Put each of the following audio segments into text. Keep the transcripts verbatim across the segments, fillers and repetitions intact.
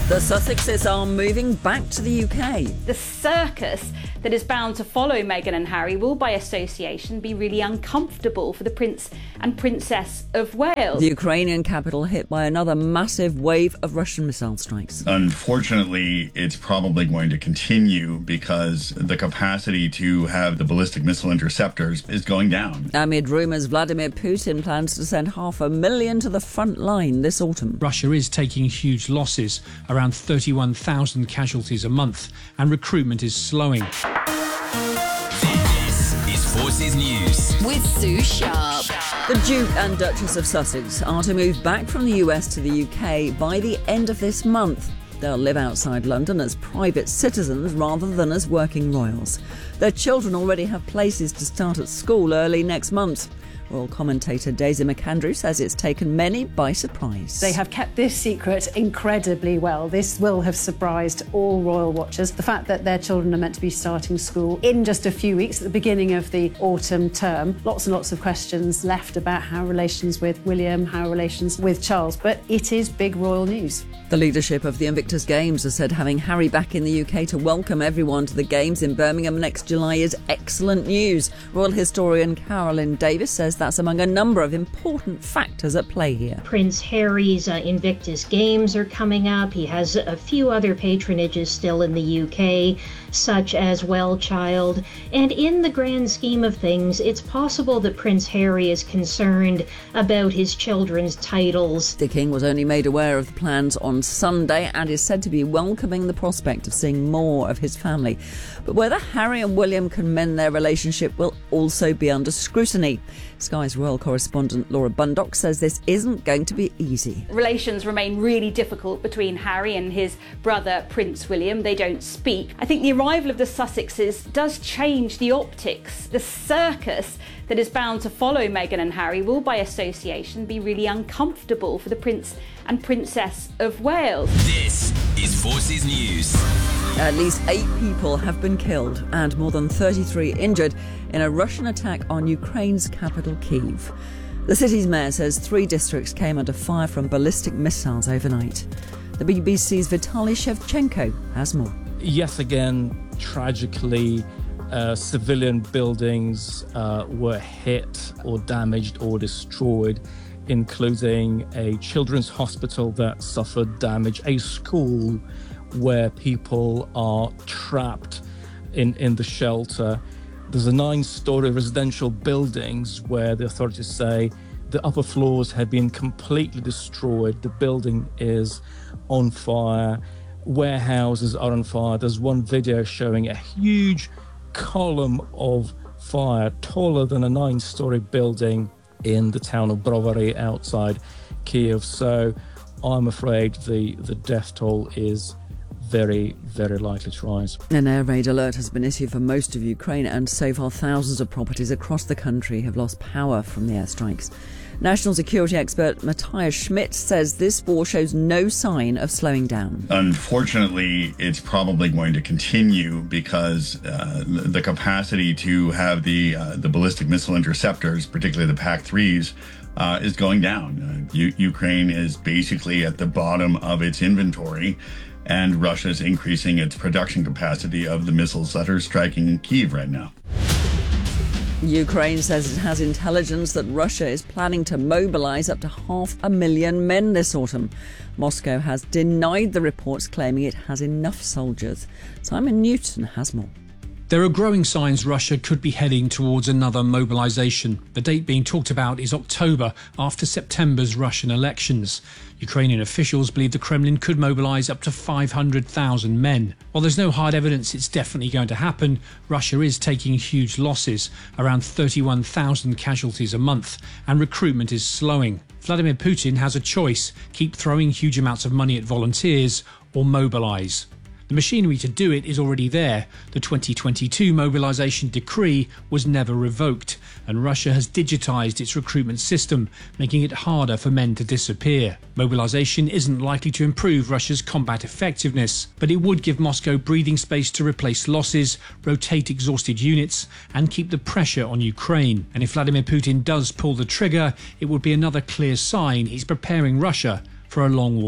The Sussexes are moving back to the U K. The circus that is bound to follow Meghan and Harry will, by association, be really uncomfortable for the Prince and Princess of Wales. The Ukrainian capital hit by another massive wave of Russian missile strikes. Unfortunately, it's probably going to continue because the capacity to have the ballistic missile interceptors is going down. Amid rumours, Vladimir Putin plans to send half a million to the front line this autumn. Russia is taking huge losses, around thirty-one thousand casualties a month, and recruitment is slowing. This is Forces News with Sue Sharp. The Duke and Duchess of Sussex are to move back from the U S to the U K by the end of this month. They'll live outside London as private citizens rather than as working royals. Their children already have places to start at school early next month. Royal commentator Daisy McAndrew says it's taken many by surprise. They have kept this secret incredibly well. This will have surprised all royal watchers. The fact that their children are meant to be starting school in just a few weeks at the beginning of the autumn term. Lots and lots of questions left about how relations with William, how relations with Charles. But it is big royal news. The leadership of the Invictus Games has said having Harry back in the U K to welcome everyone to the Games in Birmingham next July is excellent news. Royal historian Carolyn Davis says that's among a number of important factors at play here. Prince Harry's uh, Invictus Games are coming up. He has a few other patronages still in the U K, such as Wellchild. And in the grand scheme of things, it's possible that Prince Harry is concerned about his children's titles. The King was only made aware of the plans on Sunday and is said to be welcoming the prospect of seeing more of his family. But whether Harry and William can mend their relationship will also be under scrutiny. Sky's royal correspondent Laura Bundock says this isn't going to be easy. Relations remain really difficult between Harry and his brother Prince William. They don't speak. I think the arrival of the Sussexes does change the optics. The circus that is bound to follow Meghan and Harry will, by association, be really uncomfortable for the Prince and Princess of Wales. This is Forces News. At least eight people have been killed and more than thirty-three injured in a Russian attack on Ukraine's capital, Kyiv. The city's mayor says three districts came under fire from ballistic missiles overnight. The B B C's Vitaly Shevchenko has more. Yet again, tragically, uh, civilian buildings uh, were hit or damaged or destroyed, including a children's hospital that suffered damage, a school where people are trapped in, in the shelter. There's a nine-storey residential buildings where the authorities say the upper floors have been completely destroyed. The building is on fire. Warehouses are on fire. There's one video showing a huge column of fire taller than a nine-storey building in the town of Brovary outside Kyiv. So I'm afraid the, the death toll is very, very likely to rise. An air raid alert has been issued for most of Ukraine, and so far thousands of properties across the country have lost power from the airstrikes. National security expert Matthias Schmidt says this war shows no sign of slowing down. Unfortunately, it's probably going to continue because uh, the capacity to have the uh, the ballistic missile interceptors, particularly the P A C threes, uh, is going down. Uh, U- Ukraine is basically at the bottom of its inventory, and Russia is increasing its production capacity of the missiles that are striking Kyiv right now. Ukraine says it has intelligence that Russia is planning to mobilise up to half a million men this autumn. Moscow has denied the reports, claiming it has enough soldiers. Simon Newton has more. There are growing signs Russia could be heading towards another mobilisation. The date being talked about is October, after September's Russian elections. Ukrainian officials believe the Kremlin could mobilise up to five hundred thousand men. While there's no hard evidence it's definitely going to happen, Russia is taking huge losses, around thirty-one thousand casualties a month, and recruitment is slowing. Vladimir Putin has a choice: keep throwing huge amounts of money at volunteers or mobilise. The machinery to do it is already there. The twenty twenty-two mobilisation decree was never revoked, and Russia has digitised its recruitment system, making it harder for men to disappear. Mobilisation isn't likely to improve Russia's combat effectiveness, but it would give Moscow breathing space to replace losses, rotate exhausted units, and keep the pressure on Ukraine. And if Vladimir Putin does pull the trigger, it would be another clear sign he's preparing Russia for a long war.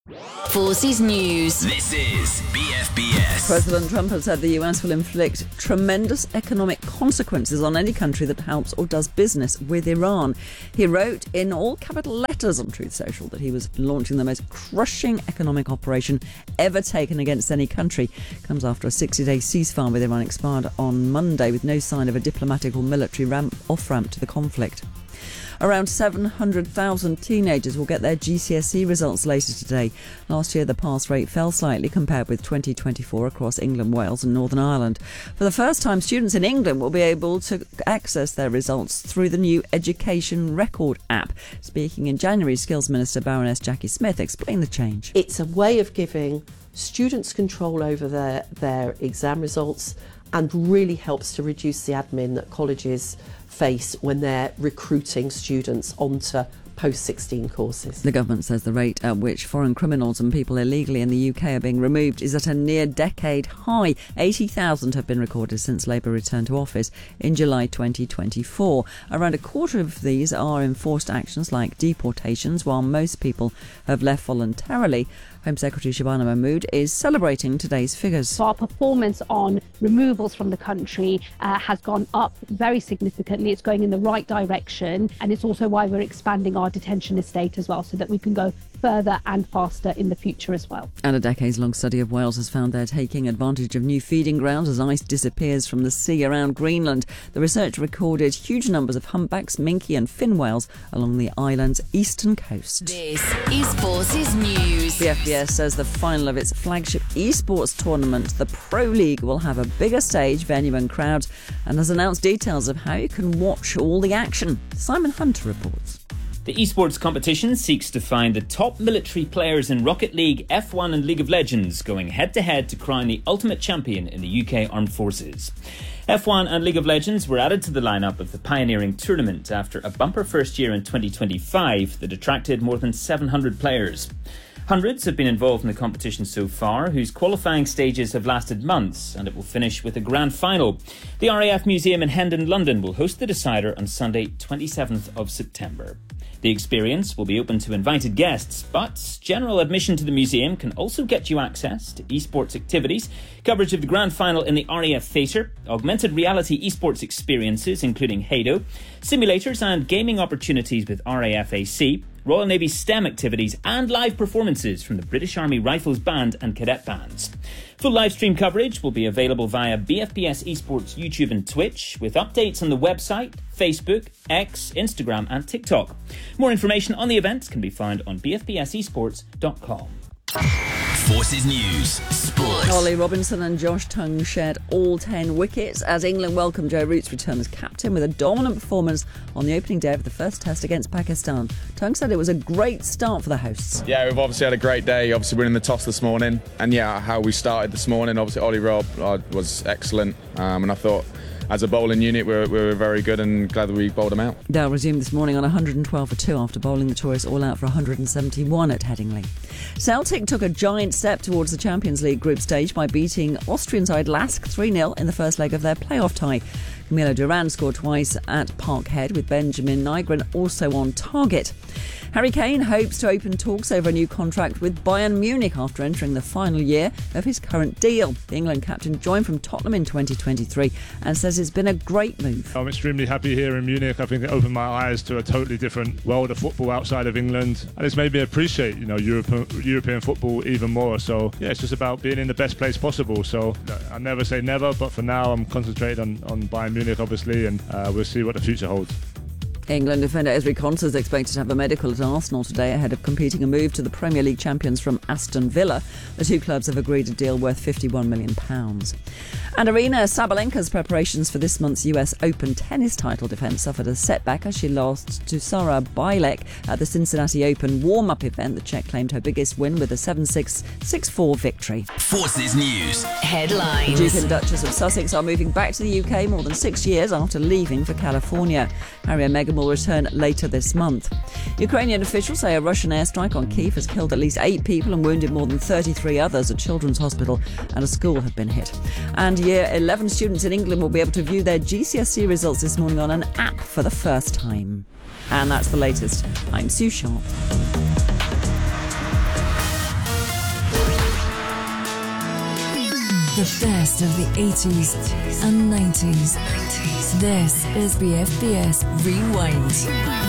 Forces News. This is B F B S. President Trump has said the U S will inflict tremendous economic consequences on any country that helps or does business with Iran. He wrote in all capital letters on Truth Social that he was launching the most crushing economic operation ever taken against any country. Comes after a sixty-day ceasefire with Iran expired on Monday with no sign of a diplomatic or military ramp off-ramp to the conflict. Around seven hundred thousand teenagers will get their G C S E results later today. Last year, the pass rate fell slightly compared with twenty twenty-four across England, Wales and Northern Ireland. For the first time, students in England will be able to access their results through the new Education Record app. Speaking in January, Skills Minister Baroness Jackie Smith explained the change. It's a way of giving students control over their, their exam results and really helps to reduce the admin that colleges face when they're recruiting students onto post sixteen courses. The government says the rate at which foreign criminals and people illegally in the U K are being removed is at a near decade high. eighty thousand have been recorded since Labour returned to office in July twenty twenty-four. Around a quarter of these are enforced actions like deportations, while most people have left voluntarily. Home Secretary Shabana Mahmood is celebrating today's figures. So our performance on removals from the country uh, has gone up very significantly. It's going in the right direction, and it's also why we're expanding our detention estate as well, so that we can go further and faster in the future as well. And a decades-long study of whales has found they're taking advantage of new feeding grounds as ice disappears from the sea around Greenland. The research recorded huge numbers of humpbacks, minke and fin whales along the island's eastern coast. This is Forces News. The F B S says the final of its flagship esports tournament, the Pro League, will have a bigger stage, venue and crowd, and has announced details of how you can watch all the action. Simon Hunter reports. The esports competition seeks to find the top military players in Rocket League, F one and League of Legends, going head-to-head to crown the ultimate champion in the U K Armed Forces. F one and League of Legends were added to the lineup of the pioneering tournament after a bumper first year in twenty twenty-five that attracted more than seven hundred players. Hundreds have been involved in the competition so far, whose qualifying stages have lasted months, and it will finish with a grand final. The R A F Museum in Hendon, London will host the decider on Sunday, twenty-seventh of September. The experience will be open to invited guests, but general admission to the museum can also get you access to esports activities, coverage of the grand final in the R A F Theatre, augmented reality esports experiences including Hado, simulators and gaming opportunities with R A F A C, Royal Navy STEM activities and live performances from the British Army Rifles Band and Cadet Bands. Full live stream coverage will be available via B F B S Esports YouTube and Twitch, with updates on the website, Facebook, X, Instagram and TikTok. More information on the event can be found on b f b s esports dot com. Forces News Sport. Ollie Robinson and Josh Tongue shared all ten wickets as England welcomed Joe Root's return as captain with a dominant performance on the opening day of the first test against Pakistan. Tongue said it was a great start for the hosts. Yeah, we've obviously had a great day, obviously winning the toss this morning. And yeah, how we started this morning, obviously Ollie Rob uh, was excellent. Um, and I thought, as a bowling unit, we were, we were very good and glad that we bowled them out. Dale resumed this morning on one hundred twelve for two after bowling the Tourists all out for one hundred seventy-one at Headingley. Celtic took a giant step towards the Champions League group stage by beating Austrian side Lask three nil in the first leg of their playoff tie. Camilo Duran scored twice at Parkhead, with Benjamin Nygren also on target. Harry Kane hopes to open talks over a new contract with Bayern Munich after entering the final year of his current deal. The England captain joined from Tottenham in twenty twenty-three and says it's been a great move. I'm extremely happy here in Munich. I think it opened my eyes to a totally different world of football outside of England, and it's made me appreciate, you know, European European football even more. So yeah, it's just about being in the best place possible. So I never say never, but for now I'm concentrated on, on Bayern Munich, obviously, and uh, we'll see what the future holds. England defender Ezri Konsa is expected to have a medical at Arsenal today ahead of completing a move to the Premier League champions from Aston Villa. The two clubs have agreed a deal worth fifty-one million pounds. And Arina Sabalenka's preparations for this month's U S Open tennis title defence suffered a setback as she lost to Sara Bialek at the Cincinnati Open warm-up event. The Czech claimed her biggest win with a seven six, six four victory. Forces News headlines. The Duke and Duchess of Sussex are moving back to the U K more than six years after leaving for California. Harry and Meghan will return later this month. Ukrainian officials say a Russian airstrike on Kyiv has killed at least eight people and wounded more than thirty-three others. A children's hospital and a school have been hit. And year eleven students in England will be able to view their G C S E results this morning on an app for the first time. And that's the latest. I'm Sue Sharp. The best of the eighties and nineties. This is B F B S Rewind.